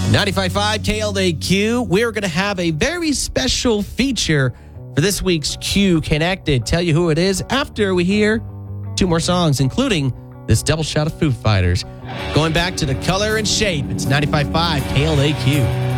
95.5 KLAQ. We're going to have a very special feature for this week's Q Connected. Tell you who it is after we hear two more songs, including this double shot of Foo Fighters. Going back to the color and shape, it's 95.5 KLAQ.